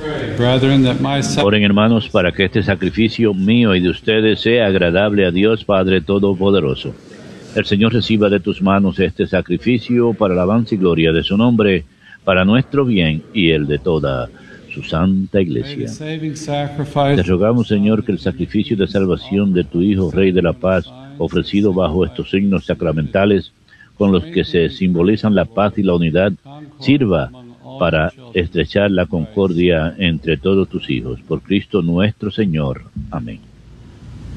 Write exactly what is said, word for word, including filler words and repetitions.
Brethren, that my sacrifice Oren, hermanos, para que este sacrificio mío y de ustedes sea agradable a Dios Padre Todopoderoso. El Señor reciba de tus manos este sacrificio para la alabanza y gloria de su nombre, para nuestro bien y el de toda su santa Iglesia. Te rogamos, Señor, que el sacrificio de salvación de tu Hijo, Rey de la Paz, ofrecido bajo estos signos sacramentales, con los que se simbolizan la paz y la unidad, sirva para estrechar la concordia entre todos tus hijos. Por Cristo nuestro Señor. Amén.